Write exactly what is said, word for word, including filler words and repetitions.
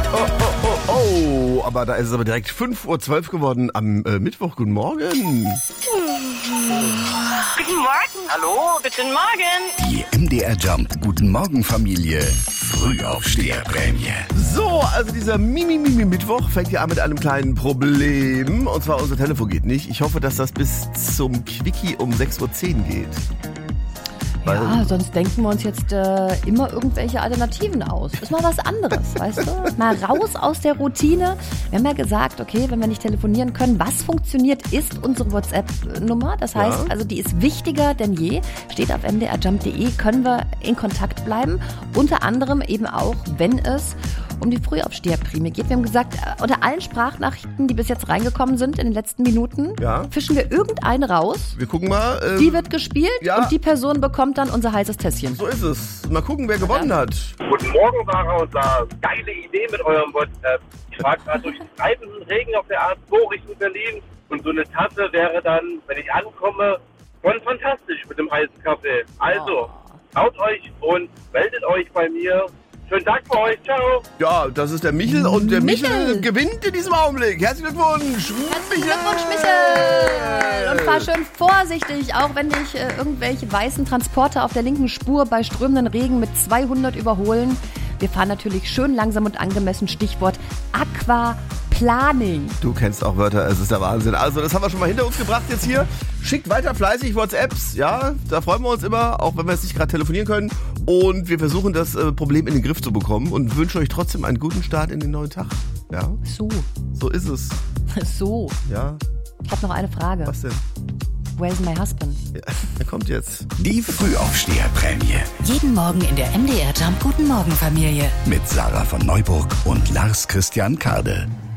Oh, oh, oh, oh, aber da ist es aber direkt fünf Uhr zwölf geworden am äh, Mittwoch. Guten Morgen. Guten Morgen. Hallo, guten Morgen. Die M D R Jump Guten Morgen Familie Frühaufsteherprämie. So, also dieser Mimi-Mimi-Mittwoch fängt ja an mit einem kleinen Problem. Und zwar unser Telefon geht nicht. Ich hoffe, dass das bis zum Quickie um sechs Uhr zehn geht. Ja, sonst denken wir uns jetzt äh, immer irgendwelche Alternativen aus. Ist mal was anderes, weißt du? Mal raus aus der Routine. Wir haben ja gesagt, okay, wenn wir nicht telefonieren können, was funktioniert, ist unsere WhatsApp-Nummer. Das heißt, Ja. also die ist wichtiger denn je. Steht auf m d r jump punkt d e, können wir in Kontakt bleiben. Unter anderem eben auch, wenn es um die Frühaufsteherprämie geht. Wir haben gesagt, äh, unter allen Sprachnachrichten, die bis jetzt reingekommen sind in den letzten Minuten, Ja. fischen wir irgendeine raus. Wir gucken mal. Ähm, Die wird gespielt ja. und die Person bekommt dann unser heißes Tässchen. So ist es. Mal gucken, wer gewonnen hat. Guten Morgen, Sarah und Lars. Geile Idee mit eurem WhatsApp. Ich fahre gerade durch den treibenden Regen auf der A zwei Richtung Berlin und so eine Tasse wäre dann, wenn ich ankomme, schon fantastisch mit dem heißen Kaffee. Also, traut euch und meldet euch bei mir. Schönen Tag für euch. Ciao. Ja, das ist der Michel und der Michel, Michel. gewinnt in diesem Augenblick. Herzlichen Glückwunsch. Herzlichen Glückwunsch, Michel! Und fahr schön vorsichtig, auch wenn dich äh, irgendwelche weißen Transporter auf der linken Spur bei strömenden Regen mit zweihundert überholen. Wir fahren natürlich schön langsam und angemessen. Stichwort Aquaplaning. Du kennst auch Wörter, es ist der Wahnsinn. Also, das haben wir schon mal hinter uns gebracht jetzt hier. Schickt weiter fleißig WhatsApps, ja, da freuen wir uns immer, auch wenn wir jetzt nicht gerade telefonieren können. Und wir versuchen, das äh, Problem in den Griff zu bekommen und wünschen euch trotzdem einen guten Start in den neuen Tag. Ja, So, so ist es. so. Ja, Ich habe noch eine Frage. was denn? Where's my husband? Ja, er kommt jetzt. Die Frühaufsteherprämie Jeden Morgen in der M D R Jump Guten Morgen Familie. mit Sarah von Neuburg und Lars Christian Kade.